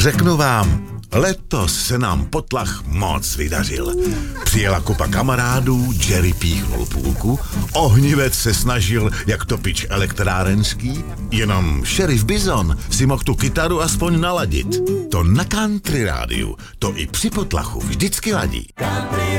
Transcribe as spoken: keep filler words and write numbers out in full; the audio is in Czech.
řeknu vám, letos se nám potlach moc vydařil. Přijela kupa kamarádů, Jerry píchnul půlku, ohnivec se snažil jak topič elektrárenský, jenom šerif Bizon si mohl tu kytaru aspoň naladit. To na country rádiu, to i při potlachu vždycky ladí.